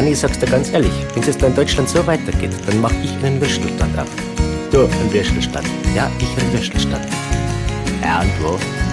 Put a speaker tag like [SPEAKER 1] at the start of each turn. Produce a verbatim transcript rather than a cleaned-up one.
[SPEAKER 1] Mann, ich sag's dir ganz ehrlich, wenn es jetzt da in Deutschland so weitergeht, dann mach ich einen Würstelstand auf. Du, einen Würstelstand. Ja, ich einen Würstelstand. Ja, und wo?